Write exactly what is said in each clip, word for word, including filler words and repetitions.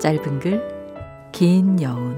짧은 글, 긴 여운.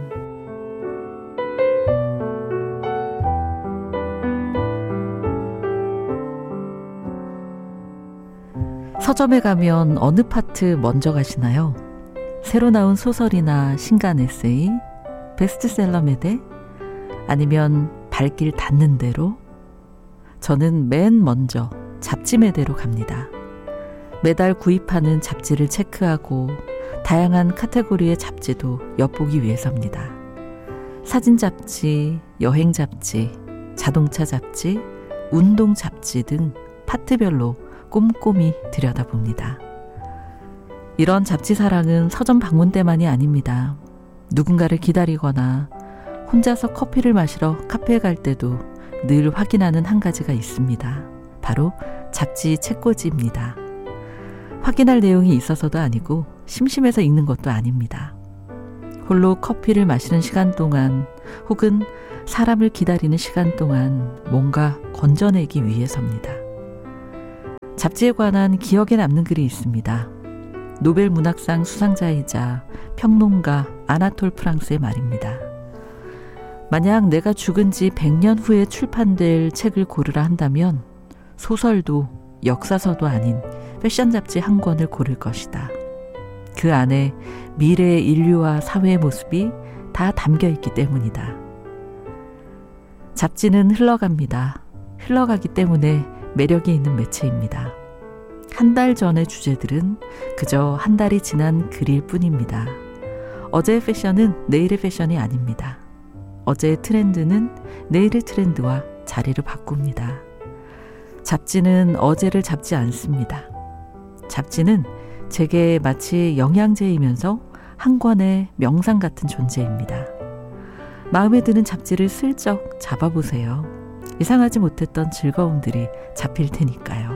서점에 가면 어느 파트 먼저 가시나요? 새로 나온 소설이나 신간 에세이, 베스트셀러 매대, 아니면 발길 닿는 대로? 저는 맨 먼저 잡지 매대로 갑니다. 매달 구입하는 잡지를 체크하고 다양한 카테고리의 잡지도 엿보기 위해서입니다. 사진 잡지, 여행 잡지, 자동차 잡지, 운동 잡지 등 파트별로 꼼꼼히 들여다봅니다. 이런 잡지 사랑은 서점 방문 때만이 아닙니다. 누군가를 기다리거나 혼자서 커피를 마시러 카페에 갈 때도 늘 확인하는 한 가지가 있습니다. 바로 잡지 책꽂이입니다. 확인할 내용이 있어서도 아니고 심심해서 읽는 것도 아닙니다. 홀로 커피를 마시는 시간 동안 혹은 사람을 기다리는 시간 동안 뭔가 건져내기 위해서입니다. 잡지에 관한 기억에 남는 글이 있습니다. 노벨 문학상 수상자이자 평론가 아나톨 프랑스의 말입니다. 만약 내가 죽은 지 백 년 후에 출판될 책을 고르라 한다면 소설도 역사서도 아닌 패션 잡지 한 권을 고를 것이다. 그 안에 미래의 인류와 사회의 모습이 다 담겨있기 때문이다. 잡지는 흘러갑니다. 흘러가기 때문에 매력이 있는 매체입니다. 한 달 전의 주제들은 그저 한 달이 지난 글일 뿐입니다. 어제의 패션은 내일의 패션이 아닙니다. 어제의 트렌드는 내일의 트렌드와 자리를 바꿉니다. 잡지는 어제를 잡지 않습니다. 잡지는 제게 마치 영양제이면서 한 권의 명상 같은 존재입니다. 마음에 드는 잡지를 슬쩍 잡아보세요. 예상하지 못했던 즐거움들이 잡힐 테니까요.